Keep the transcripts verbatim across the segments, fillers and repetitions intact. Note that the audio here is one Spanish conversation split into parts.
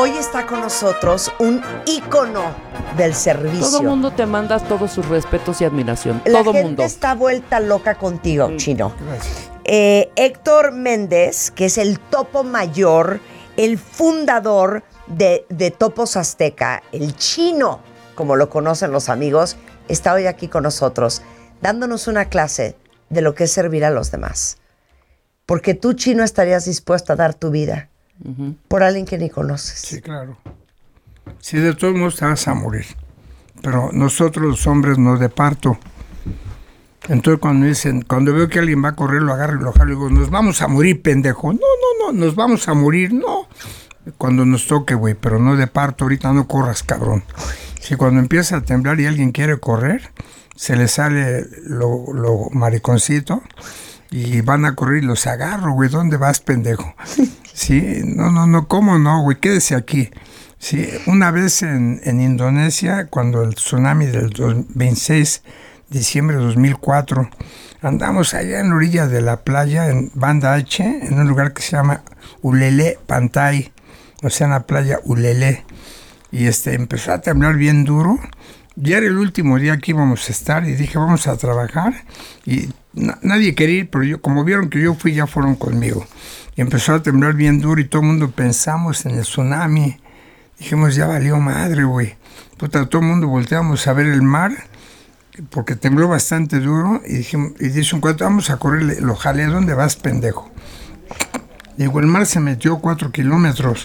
Hoy está con nosotros un ícono del servicio. Todo mundo te manda todos sus respetos y admiración. La Todo gente mundo. está vuelta loca contigo, Mm, Chino. Gracias. Eh, Héctor Méndez, que es el topo mayor, el fundador de, de Topos Azteca, el Chino, como lo conocen los amigos, está hoy aquí con nosotros, dándonos una clase de lo que es servir a los demás. Porque tú, Chino, estarías dispuesto a dar tu vida uh-huh. por alguien que ni conoces. Sí, claro. Sí, de todos modos te vas a morir. Pero nosotros los hombres nos de parto. Entonces cuando dicen, cuando veo que alguien va a correr, lo agarro y lo jalo y digo, nos vamos a morir, pendejo. No, no, no, nos vamos a morir, no. Cuando nos toque, güey, pero no de parto, ahorita no corras, cabrón. Si cuando empieza a temblar y alguien quiere correr, se le sale lo, lo mariconcito y van a correr y los agarro, güey, ¿dónde vas, pendejo? Sí, no, no, no, ¿cómo no, güey? Quédese aquí. Sí, una vez en, en Indonesia, cuando el tsunami del veintiséis de diciembre de dos mil cuatro, andamos allá en la orilla de la playa, en Banda H, en un lugar que se llama Ulele Pantai, o sea, en la playa Ulele, y este, empezó a temblar bien duro. Ya era el último día que íbamos a estar y dije, vamos a trabajar, y na- nadie quería ir, pero yo, como vieron que yo fui, ya fueron conmigo. Y empezó a temblar bien duro y todo el mundo pensamos en el tsunami. Dijimos, ya valió madre, güey. Puta, todo el mundo volteamos a ver el mar, porque tembló bastante duro, y dijimos, y dice un cuate, vamos a correr, lo jalé, ¿dónde vas, pendejo? Digo, el mar se metió cuatro kilómetros.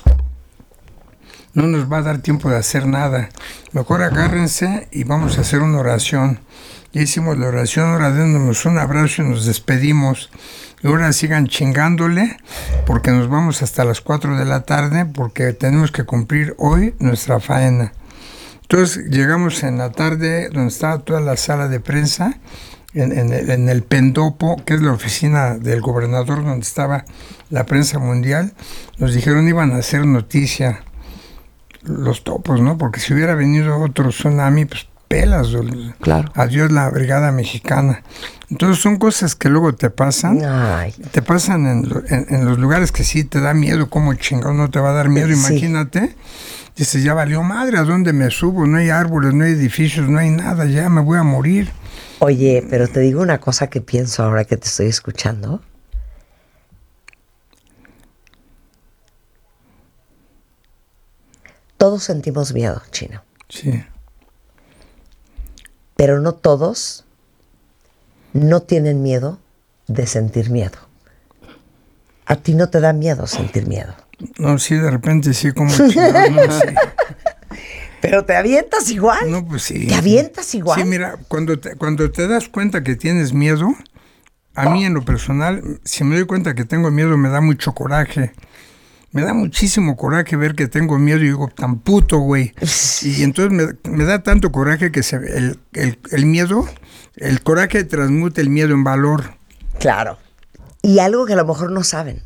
No nos va a dar tiempo de hacer nada. Mejor agárrense y vamos a hacer una oración. Ya hicimos la oración, ahora démonos un abrazo y nos despedimos. Y ahora sigan chingándole, porque nos vamos hasta las cuatro de la tarde, porque tenemos que cumplir hoy nuestra faena. Entonces llegamos en la tarde, donde estaba toda la sala de prensa, en, en, el, en el Pendopo, que es la oficina del gobernador, donde estaba la prensa mundial. Nos dijeron iban a hacer noticia los topos, ¿no? Porque si hubiera venido otro tsunami, pues pelas. Claro. Adiós la brigada mexicana. Entonces son cosas que luego te pasan. Ay. Te pasan en, en, en los lugares que sí te da miedo. ¿Cómo chingado no te va a dar miedo? Sí. Imagínate. Dices, ya valió madre, ¿a dónde me subo? No hay árboles, no hay edificios, no hay nada, ya me voy a morir. Oye, pero te digo una cosa que pienso ahora que te estoy escuchando. Todos sentimos miedo, Chino. Sí. Pero no todos no tienen miedo de sentir miedo. A ti no te da miedo sentir miedo. No, sí, de repente sí, como chingado, no, sí. Pero te avientas igual. No, pues sí. Te avientas igual. Sí, mira, cuando te, cuando te das cuenta que tienes miedo, a mí en lo personal, si me doy cuenta que tengo miedo, me da mucho coraje. Me da muchísimo coraje ver que tengo miedo y digo, tan puto, güey. Y entonces me, me da tanto coraje que se, el, el, el miedo, el coraje transmuta el miedo en valor. Claro. Y algo que a lo mejor no saben.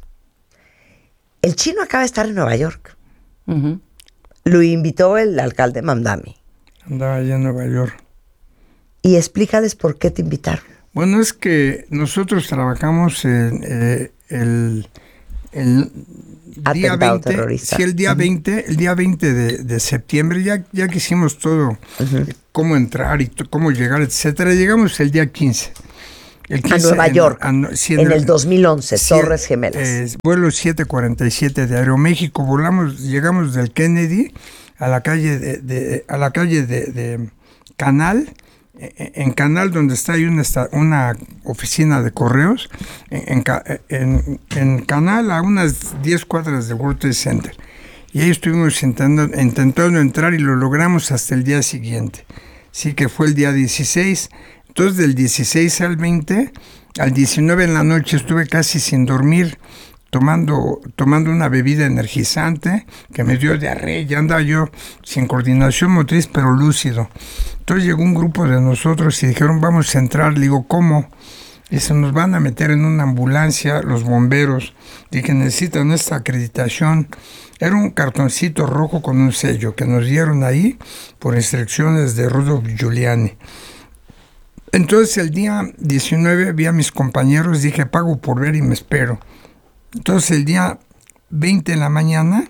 El Chino acaba de estar en Nueva York. Uh-huh. Lo invitó el alcalde Mamdani. Andaba allá en Nueva York. Y explícales por qué te invitaron. Bueno, es que nosotros trabajamos en eh, el... el día Atentado veinte, terrorista. sí, el día Uh-huh. veinte, el día veinte de, de septiembre, ya, ya que hicimos todo, Uh-huh. cómo entrar y t- cómo llegar, etcétera, llegamos el día quince. El A Nueva en, York, a, no, sí, en, en el dos mil once, sí, Torres Gemelas. Eh, vuelo siete cuarenta y siete de Aeroméxico, volamos, llegamos del Kennedy a la calle de, de a la calle de, de Canal, en Canal, donde está ahí una, una oficina de correos, en, en, en Canal, a unas diez cuadras del World Trade Center. Y ahí estuvimos intentando, intentando entrar y lo logramos hasta el día siguiente. Sí, que fue el día dieciséis. Entonces, del dieciséis al veinte, al diecinueve en la noche estuve casi sin dormir, tomando, tomando una bebida energizante que me dio diarrea. Ya andaba yo sin coordinación motriz, pero lúcido. Entonces llegó un grupo de nosotros y dijeron, vamos a entrar. Le digo, ¿cómo? Y se nos van a meter en una ambulancia los bomberos. Dije, necesitan esta acreditación. Era un cartoncito rojo con un sello que nos dieron ahí por instrucciones de Rudolph Giuliani. Entonces el día diecinueve vi a mis compañeros, dije, pago por ver y me espero. Entonces el día veinte en la mañana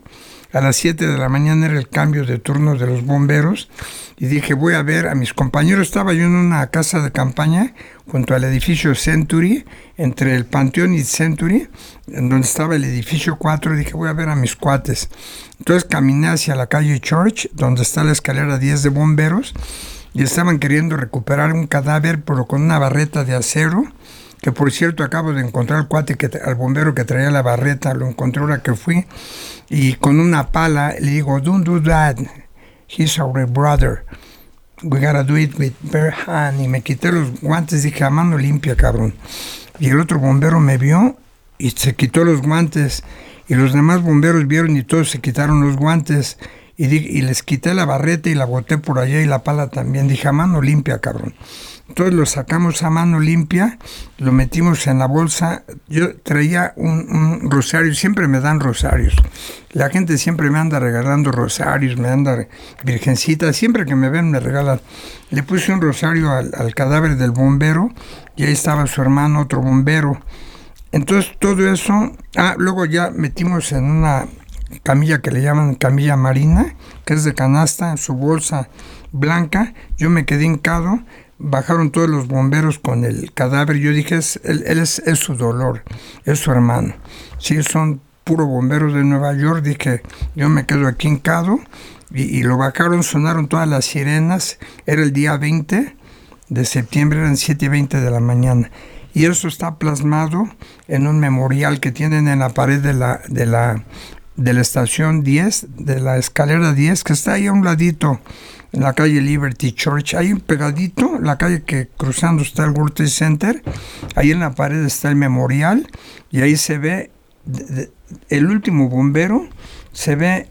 A las siete de la mañana era el cambio de turno de los bomberos y dije, voy a ver a mis compañeros. Estaba yo en una casa de campaña junto al edificio Century, entre el Panteón y Century, en donde estaba el edificio cuatro, y dije, voy a ver a mis cuates. Entonces caminé hacia la calle Church, donde está la escalera diez de bomberos, y estaban queriendo recuperar un cadáver, pero con una barreta de acero, que por cierto acabo de encontrar al cuate, que, al bombero que traía la barreta, lo encontré ahora que fui, y con una pala le digo, don't do that, he's our brother, we gotta do it with bare hand, y me quité los guantes, dije, a mano limpia, cabrón. Y el otro bombero me vio y se quitó los guantes, y los demás bomberos vieron y todos se quitaron los guantes, y, di, y les quité la barreta y la boté por allá y la pala también, dije, a mano limpia, cabrón. Entonces lo sacamos a mano limpia, lo metimos en la bolsa. Yo traía un, un rosario, siempre me dan rosarios. La gente siempre me anda regalando rosarios, me anda virgencitas, siempre que me ven me regalan. Le puse un rosario al, al cadáver del bombero y ahí estaba su hermano, otro bombero. Entonces todo eso, ah, luego ya metimos en una camilla que le llaman camilla marina, que es de canasta, en su bolsa blanca. Yo me quedé hincado. Bajaron todos los bomberos con el cadáver. Yo dije, es, él, él es, es su dolor, es su hermano. Sí, son puro bomberos de Nueva York. Dije, yo me quedo aquí hincado. Y, y lo bajaron, sonaron todas las sirenas. Era el día veinte de septiembre, eran siete y veinte de la mañana. Y eso está plasmado en un memorial que tienen en la pared de la, de la, de la estación diez, de la escalera diez, que está ahí a un ladito, en la calle Liberty Church, ahí pegadito, la calle que cruzando está el World Trade Center, ahí en la pared está el memorial, y ahí se ve de, de, el último bombero, se ve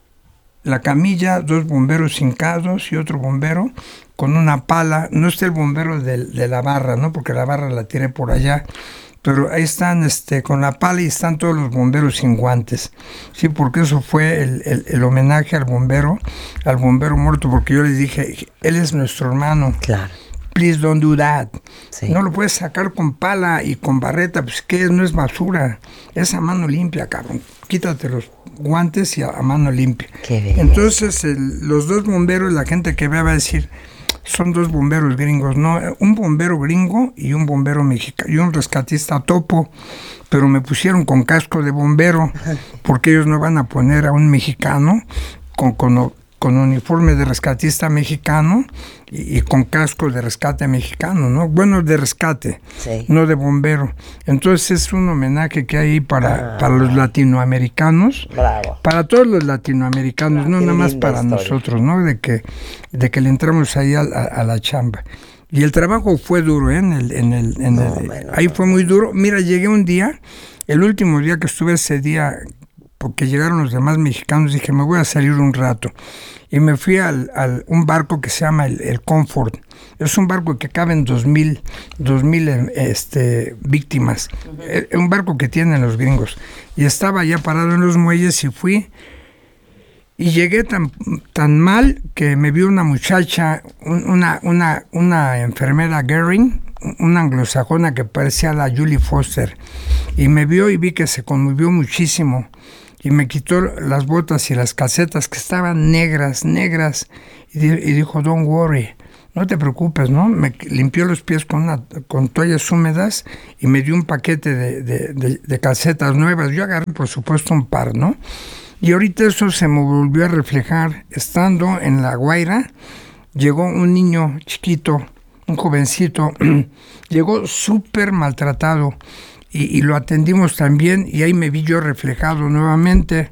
la camilla, dos bomberos hincados y otro bombero con una pala. No está el bombero de, de la barra, ¿no? Porque la barra la tiré por allá. Pero ahí están este, con la pala y están todos los bomberos sin guantes. Sí, porque eso fue el, el, el homenaje al bombero, al bombero muerto, porque yo les dije, él es nuestro hermano. Claro. Please don't do that. Sí. No lo puedes sacar con pala y con barreta, pues que no es basura, es a mano limpia, cabrón. Quítate los guantes y a, a mano limpia. Qué bien. Entonces el, los dos bomberos, la gente que vea va a decir, son dos bomberos gringos, no, un bombero gringo y un bombero mexicano, y un rescatista topo, pero me pusieron con casco de bombero, porque ellos no van a poner a un mexicano con, con, con uniforme de rescatista mexicano y, y con casco de rescate mexicano, ¿no? Bueno, de rescate, sí, no de bombero. Entonces es un homenaje que hay para, ah, para los latinoamericanos, bravo, para todos los latinoamericanos, ah, no nada más para historia. Nosotros, ¿no? De que, de que le entramos ahí a, a, a la chamba. Y el trabajo fue duro, ¿eh? En el, en el, en no, el, bueno, ahí no, fue muy duro. Mira, llegué un día, el último día que estuve ese día, porque llegaron los demás mexicanos, dije, me voy a salir un rato. Y me fui al, al un barco que se llama el, el Comfort. Es un barco que caben dos mil, dos mil este, víctimas. Uh-huh. Es un barco que tienen los gringos. Y estaba ya parado en los muelles y fui. Y llegué tan, tan mal que me vio una muchacha, una, una, una enfermera Gehring, una anglosajona que parecía la Julie Foster. Y me vio y vi que se conmovió muchísimo. Y me quitó las botas y las calcetas que estaban negras, negras. Y, di, y dijo, don't worry, no te preocupes, ¿no? Me limpió los pies con, una, con toallas húmedas y me dio un paquete de, de, de, de calcetas nuevas. Yo agarré, por supuesto, un par, ¿no? Y ahorita eso se me volvió a reflejar. Estando en La Guaira, llegó un niño chiquito, un jovencito, llegó súper maltratado. Y, y lo atendimos también, y ahí me vi yo reflejado nuevamente.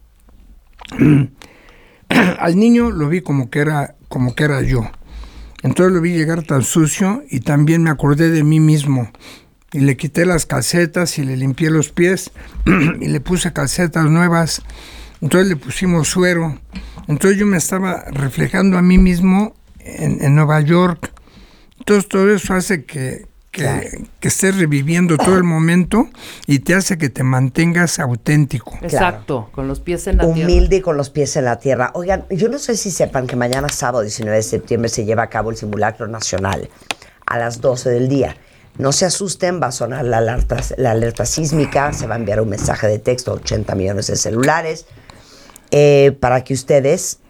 Al niño lo vi como que era, como que era yo. Entonces lo vi llegar tan sucio y también me acordé de mí mismo. Y le quité las calcetas y le limpié los pies y le puse calcetas nuevas. Entonces le pusimos suero. Entonces yo me estaba reflejando a mí mismo en, en Nueva York. Entonces todo eso hace que... Que, claro, que estés reviviendo todo el momento y te hace que te mantengas auténtico. Exacto, claro, con los pies en la humilde tierra. Humilde y con los pies en la tierra. Oigan, yo no sé si sepan que mañana sábado diecinueve de septiembre se lleva a cabo el simulacro nacional a las doce del día. No se asusten, va a sonar la alerta, la alerta sísmica, se va a enviar un mensaje de texto a ochenta millones de celulares. eh, para que ustedes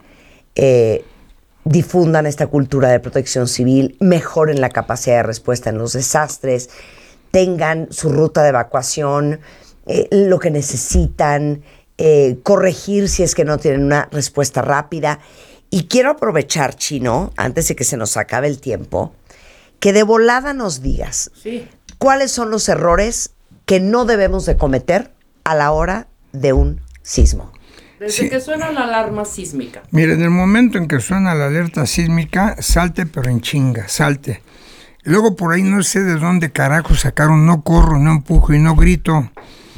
eh, difundan esta cultura de protección civil, mejoren la capacidad de respuesta en los desastres, tengan su ruta de evacuación, eh, lo que necesitan, eh, corregir si es que no tienen una respuesta rápida. Y quiero aprovechar, Chino, antes de que se nos acabe el tiempo, que de volada nos digas Sí. cuáles son los errores que no debemos de cometer a la hora de un sismo. Desde Sí. que suena la alarma sísmica. Mire, en el momento en que suena la alerta sísmica, salte pero en chinga, salte. Luego por ahí no sé de dónde carajo sacaron, no corro, no empujo y no grito.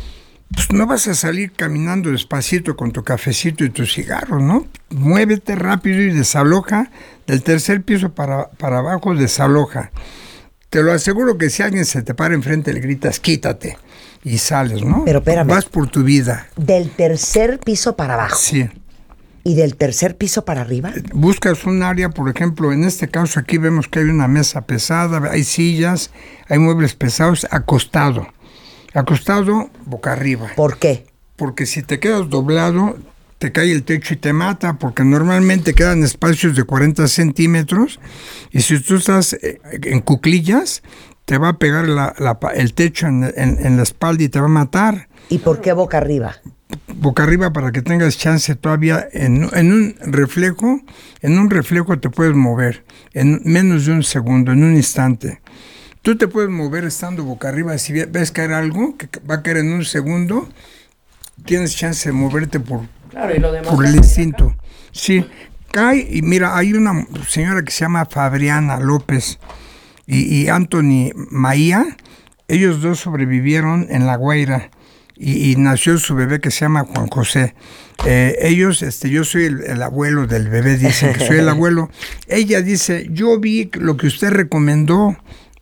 Pues no vas a salir caminando despacito con tu cafecito y tu cigarro, ¿no? Muévete rápido y desaloja del tercer piso para, para abajo, desaloja. Te lo aseguro que si alguien se te para enfrente le gritas, quítate, y sales, ¿no? Pero espérame. Vas por tu vida. Del tercer piso para abajo. Sí. ¿Y del tercer piso para arriba? Buscas un área, por ejemplo, en este caso aquí vemos que hay una mesa pesada, hay sillas, hay muebles pesados, acostado. Acostado, boca arriba. ¿Por qué? Porque si te quedas doblado, te cae el techo y te mata, porque normalmente quedan espacios de cuarenta centímetros, y si tú estás en cuclillas, te va a pegar la, la, el techo en, en, en la espalda y te va a matar. ¿Y por qué boca arriba? Boca arriba para que tengas chance todavía en, en un reflejo, en un reflejo te puedes mover en menos de un segundo, en un instante. Tú te puedes mover estando boca arriba, si ves caer algo que va a caer en un segundo, tienes chance de moverte por, Claro, y lo demás por el también instinto. acá. Sí, cae y mira, hay una señora que se llama Fabriana López y, y Anthony Maía, ellos dos sobrevivieron en La Guaira. Y, y nació su bebé que se llama Juan José. Eh, ellos, este, yo soy el, el abuelo del bebé, dicen que soy el abuelo. Ella dice, yo vi lo que usted recomendó,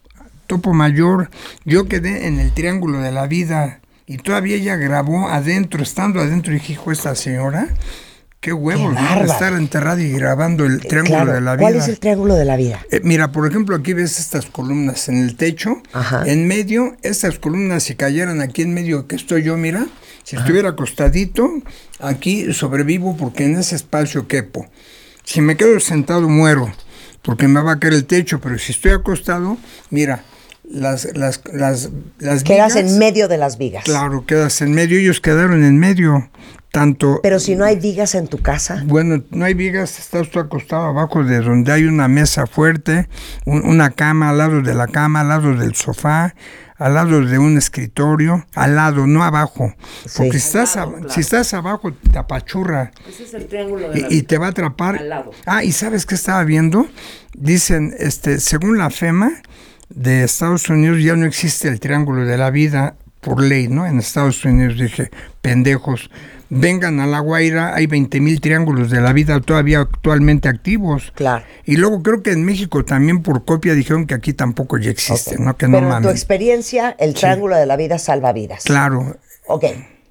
Topo Mayor, yo quedé en el Triángulo de la Vida, y todavía ella grabó adentro, estando adentro, y dije, hijo, esta señora, qué huevos, Qué ¿no? bárbara. Estar enterrada y grabando el Triángulo Claro. de la Vida. ¿Cuál es el Triángulo de la Vida? Eh, mira, por ejemplo, aquí ves estas columnas en el techo. Ajá. En medio, estas columnas si cayeran aquí en medio que estoy yo, mira, si estuviera acostadito, aquí sobrevivo porque en ese espacio quepo. Si me quedo sentado muero, porque me va a caer el techo, pero si estoy acostado, mira, las, las, las, las Quedas vigas, en medio de las vigas. claro, quedas en medio, ellos quedaron en medio, tanto... Pero si no hay vigas en tu casa, Bueno, no hay vigas, estás tú acostado abajo de donde hay una mesa fuerte, un- una cama al lado de la cama, al lado del sofá, al lado de un escritorio, al lado, no abajo. Sí. Porque si estás, Al lado, ab- claro. si estás abajo, te apachurra Ese es el triángulo de la y, y vida. te va a atrapar. Al lado. Ah, y ¿sabes qué estaba viendo? Dicen, este, según la FEMA de Estados Unidos, ya no existe el Triángulo de la Vida por ley, ¿no? En Estados Unidos dije, pendejos, vengan a La Guaira, hay veinte mil triángulos de la vida todavía actualmente activos. claro. Y luego creo que en México también por copia dijeron que aquí tampoco ya existe, Ok. ¿no? Que Pero no en tu mames. experiencia, el Triángulo de la Vida salva vidas. Claro. Ok.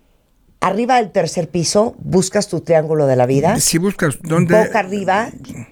Arriba del tercer piso, buscas tu Triángulo de la Vida. Si buscas dónde... Boca arriba,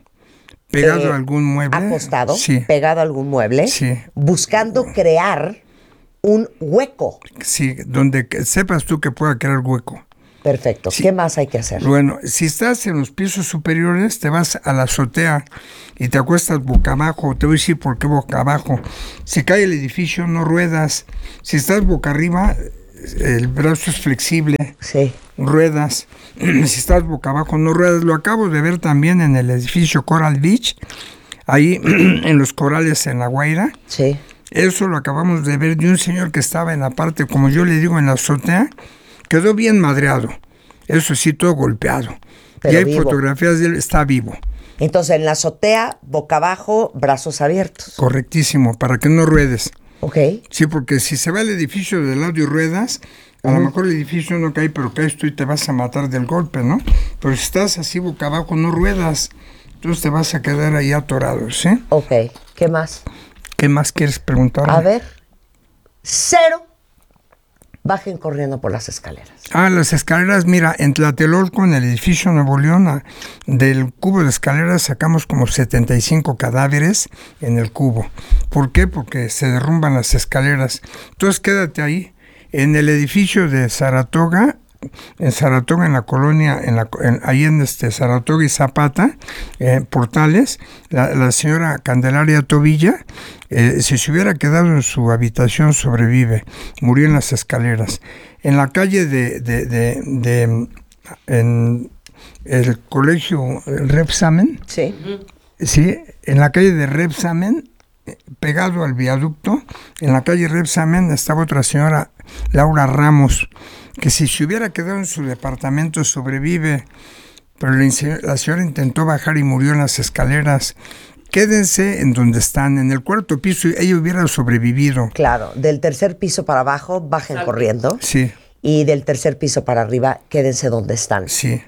Pegado eh, a algún mueble. acostado, Sí, pegado a algún mueble, Sí. buscando crear un hueco. sí, donde que- sepas tú que pueda crear hueco. Perfecto. Sí. ¿Qué más hay que hacer? Bueno, si estás en los pisos superiores, te vas a la azotea y te acuestas boca abajo. Te voy a decir por qué boca abajo. Si cae el edificio, no ruedas. Si estás boca arriba, el brazo es flexible, Sí. ruedas. Si estás boca abajo, no ruedas. Lo acabo de ver también en el edificio Coral Beach, ahí en los corales en La Guaira. Sí. Eso lo acabamos de ver de un señor que estaba en la parte, como yo le digo, en la azotea. Quedó bien madreado, eso sí, todo golpeado. Pero y hay vivo. fotografías de él, está vivo, Entonces, en la azotea, boca abajo, brazos abiertos. correctísimo, para que no ruedes. Ok. Sí, porque si se va el edificio del lado y ruedas, a lo mejor el edificio no cae, pero caes tú y te vas a matar del golpe, ¿no? Pero si estás así boca abajo, no ruedas, entonces te vas a quedar ahí atorado, ¿sí? Ok. ¿Qué más? ¿Qué más quieres preguntar? A ver. Cero. Bajen corriendo por las escaleras. Ah, las escaleras, mira, en Tlatelolco, en el edificio Nuevo León, a- del cubo de escaleras sacamos como setenta y cinco cadáveres en el cubo. ¿Por qué? Porque se derrumban las escaleras. Entonces quédate ahí. En el edificio de Saratoga en Saratoga, en la colonia, en la, en, ahí en este Saratoga y Zapata, eh, Portales, la, la señora Candelaria Tobilla, eh, si se hubiera quedado en su habitación, sobrevive, murió en las escaleras. En la calle de, de, de, de en el colegio Repsamen, Sí. sí, en la calle de Repsamen, pegado al viaducto, en la calle Repsamen estaba otra señora, Laura Ramos, que si se hubiera quedado en su departamento sobrevive, pero la, la señora intentó bajar y murió en las escaleras. Quédense en donde están, en el cuarto piso, ella hubiera sobrevivido. Claro, del tercer piso para abajo, bajen Salve. corriendo. Sí, Y del tercer piso para arriba, quédense donde están. sí.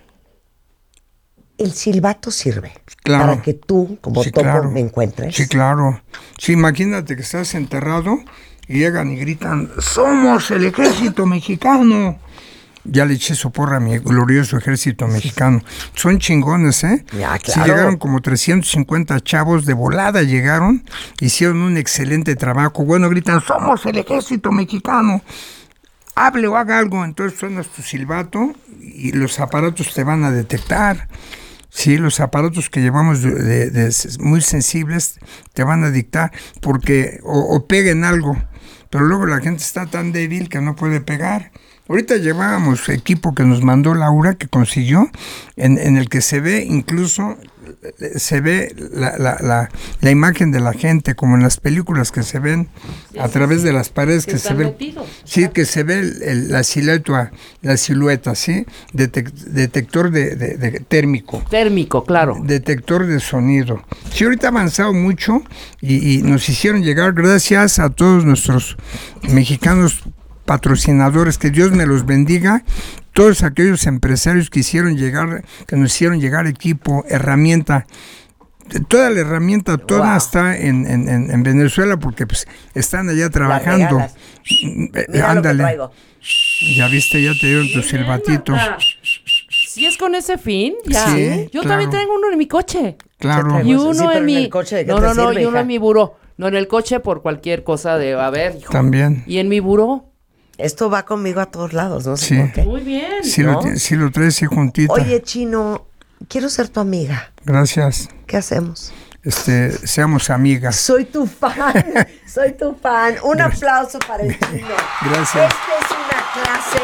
El silbato sirve Claro. para que tú, como Sí, topo, claro. me encuentres. Sí, claro. Sí, imagínate que estás enterrado y llegan y gritan, ¡somos el ejército mexicano! Ya le eché su porra a mi glorioso ejército mexicano. Son chingones, ¿eh? Ya, Sí, claro. llegaron como trescientos cincuenta chavos de volada, llegaron, hicieron un excelente trabajo. Bueno, gritan, ¡somos el ejército mexicano! Hable o haga algo, entonces suena tu silbato y los aparatos te van a detectar. Sí, los aparatos que llevamos de, de, de, muy sensibles te van a dictar porque o, o peguen algo, pero luego la gente está tan débil que no puede pegar. Ahorita llevábamos equipo que nos mandó Laura, que consiguió, en, en el que se ve incluso, se ve la, la, la, la imagen de la gente, como en las películas que se ven Sí, a sí, través sí. de las paredes, Que que se están ve, metidos. sí, que se ve el, el, la silueta, la silueta, sí, Detec, detector de, de, de térmico. Térmico, claro. Detector de sonido. Sí, ahorita ha avanzado mucho y, y nos hicieron llegar, gracias a todos nuestros mexicanos patrocinadores, que Dios me los bendiga, todos aquellos empresarios que hicieron llegar, que nos hicieron llegar equipo, herramienta, toda la herramienta, toda Wow. está en, en, en Venezuela porque pues están allá trabajando. regalas. Eh, Mira lo que ándale, traigo. ya viste, ya te dieron Muy tus bien, silbatitos. Marta. Si es con ese fin, ya. Sí, Yo claro. también tengo uno en mi coche. Claro. Pues Y sí, uno pero en en mi. el coche, ¿de qué no, te no, no, sirve, y uno hija? en mi buró. No, en el coche por cualquier cosa de. A ver, hijo. También. Y en mi buró. Esto va conmigo a todos lados, no sé Sí. por qué. Muy bien. Si, ¿no? lo, ti- si lo traes ahí juntita. Oye, Chino, quiero ser tu amiga. Gracias. ¿Qué hacemos? Este, seamos amigas. Soy tu fan, soy tu fan. Un aplauso para el Chino. Gracias. Esta es una clase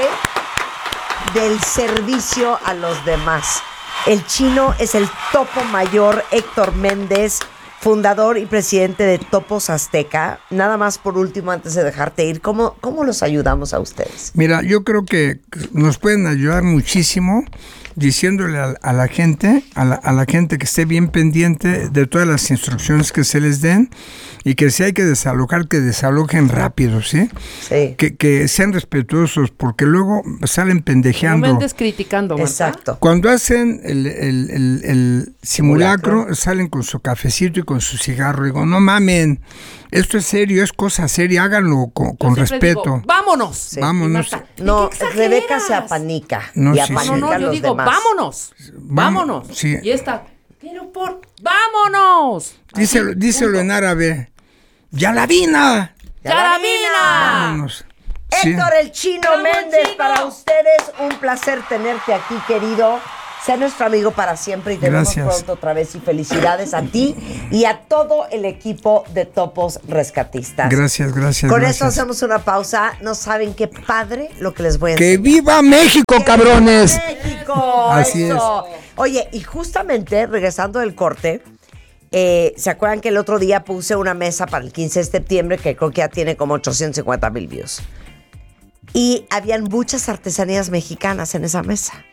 del servicio a los demás. El Chino es el topo mayor Héctor Méndez, fundador y presidente de Topos Azteca. Nada más por último, antes de dejarte ir, ¿cómo, cómo los ayudamos a ustedes? Mira, yo creo que nos pueden ayudar muchísimo diciéndole a, a la gente, a la, a la gente que esté bien pendiente de todas las instrucciones que se les den y que si hay que desalojar, que desalojen rápido, ¿sí? Sí. Que, que sean respetuosos porque luego salen No pendejeando. me andes criticando, Marta. Exacto. Cuando hacen el, el- el- el simulacro, salen con su cafecito y con su cigarro. Digo, no mamen, esto es serio, es cosa seria, háganlo con, Yo con siempre respeto. digo, vámonos. Sí. Vámonos. Y Marta, ¿de No, qué exageras? Rebeca se apanica No, y sí, sí. apanica No, no, a yo los digo, demás. vámonos. Vámonos. sí. Y esta, pero por. ¡Vámonos! Díselo, Así, díselo punto. en árabe. ¡Yarabina! ¡Yarabina! Vámonos. Sí. Héctor el Chino ¡Vamos, Méndez, Chino! para ustedes un placer tenerte aquí, querido. Sé nuestro amigo para siempre y te vemos Gracias. pronto otra vez. Y felicidades a ti y a todo el equipo de Topos Rescatistas. Gracias, gracias. Con gracias. esto hacemos una pausa. No saben qué padre lo que les voy a ¡Que enseñar. viva México, cabrones! México! Así eso. Oye, y justamente regresando del corte, eh, ¿se acuerdan que el otro día puse una mesa para el quince de septiembre que creo que ya tiene como ochocientos cincuenta mil views? Y habían muchas artesanías mexicanas en esa mesa.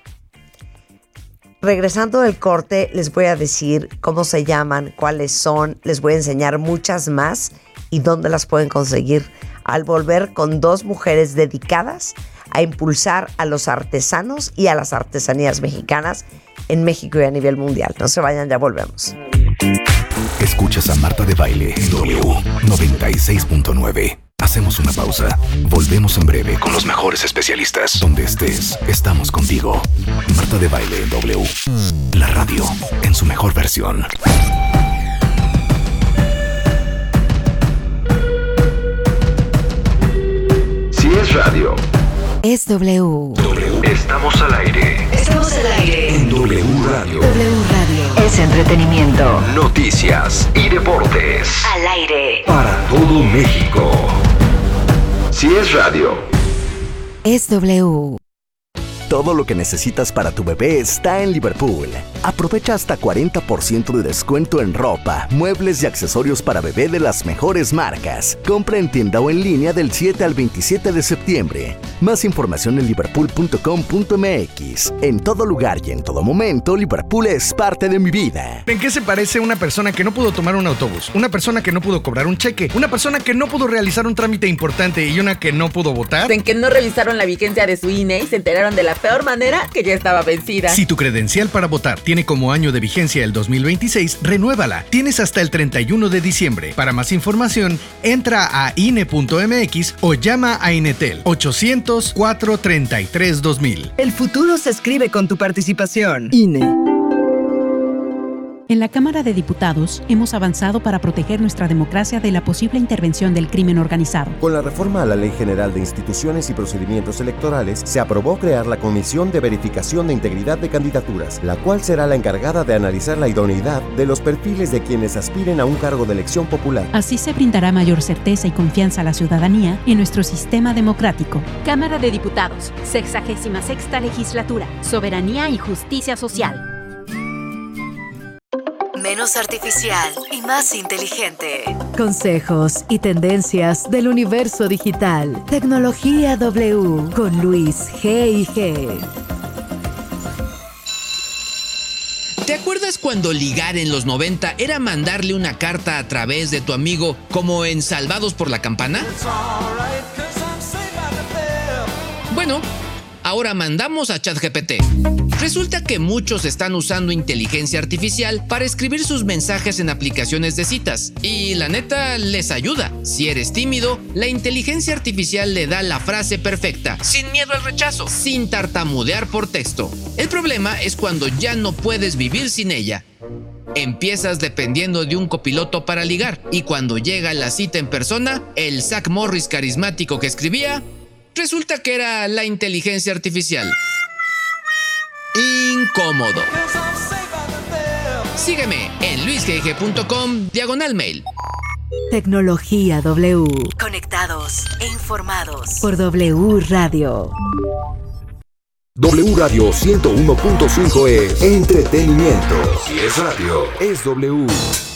Regresando del corte, les voy a decir cómo se llaman, cuáles son, les voy a enseñar muchas más y dónde las pueden conseguir. Al volver con dos mujeres dedicadas a impulsar a los artesanos y a las artesanías mexicanas en México y a nivel mundial. No se vayan, ya volvemos. Escuchas a Marta de Baile en W noventa y seis punto nueve. Hacemos una pausa. Volvemos en breve con los mejores especialistas. Donde estés, estamos contigo. Marta de Baile en W. La radio en su mejor versión. Si es radio, Es W. W. Estamos al aire. Estamos al aire. En W Radio. W Radio. Es entretenimiento. Noticias y deportes. Al aire. Para todo México. Si es radio. Es W. Todo lo que necesitas para tu bebé está en Liverpool. Aprovecha hasta cuarenta por ciento de descuento en ropa, muebles y accesorios para bebé de las mejores marcas. Compra en tienda o en línea del siete al veintisiete de septiembre. Más información en liverpool punto com punto m x. En todo lugar y en todo momento, Liverpool es parte de mi vida. ¿En qué se parece una persona que no pudo tomar un autobús? Una persona que no pudo cobrar un cheque, una persona que no pudo realizar un trámite importante y una que no pudo votar. En que no revisaron la vigencia de su I N E y se enteraron de la peor manera que ya estaba vencida. Si tu credencial para votar tiene como año de vigencia el dos mil veintiséis, renuévala. Tienes hasta el treinta y uno de diciembre. Para más información, entra a I N E punto m x o llama a Inetel ochocientos, cuatrocientos treinta y tres, dos mil. El futuro se escribe con tu participación. I N E. En la Cámara de Diputados hemos avanzado para proteger nuestra democracia de la posible intervención del crimen organizado. Con la reforma a la Ley General de Instituciones y Procedimientos Electorales, se aprobó crear la Comisión de Verificación de Integridad de Candidaturas, la cual será la encargada de analizar la idoneidad de los perfiles de quienes aspiren a un cargo de elección popular. Así se brindará mayor certeza y confianza a la ciudadanía en nuestro sistema democrático. Cámara de Diputados, sexagésima sexta legislatura, soberanía y justicia social. Menos artificial y más inteligente. Consejos y tendencias del universo digital. Tecnología W con Luis G y G. ¿Te acuerdas cuando ligar en los noventa era mandarle una carta a través de tu amigo como en Salvados por la Campana? Bueno, ahora mandamos a ChatGPT. Resulta que muchos están usando inteligencia artificial para escribir sus mensajes en aplicaciones de citas. Y la neta, les ayuda. Si eres tímido, la inteligencia artificial le da la frase perfecta, sin miedo al rechazo, sin tartamudear por texto. El problema es cuando ya no puedes vivir sin ella. Empiezas dependiendo de un copiloto para ligar, y cuando llega la cita en persona, el Zach Morris carismático que escribía, resulta que era la inteligencia artificial. Incómodo. Sígueme en luis g g punto com diagonal mail. Tecnología W. Conectados e informados por W Radio. W Radio ciento uno punto cinco es entretenimiento. Si es radio, es W.